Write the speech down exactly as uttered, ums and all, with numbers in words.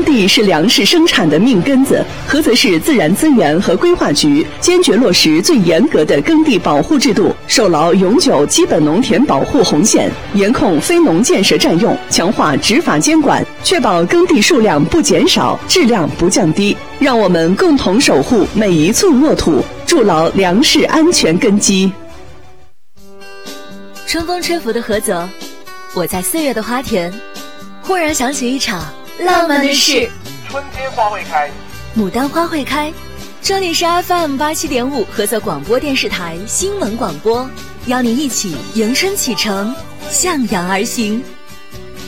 地是粮食生产的命根子，菏泽市自然资源和规划局坚决落实最严格的耕地保护制度，守牢永久基本农田保护红线，严控非农建设占用，强化执法监管，确保耕地数量不减少，质量不降低。让我们共同守护每一寸沃土，筑牢粮食安全根基。 春风吹拂的菏泽，我在四月的花田，忽然想起一场浪漫的事。 春天花会开， 牡丹花会开。这里是 F M 八七点五菏泽广播电视台新闻广播，邀您一起迎春启程，向阳而行。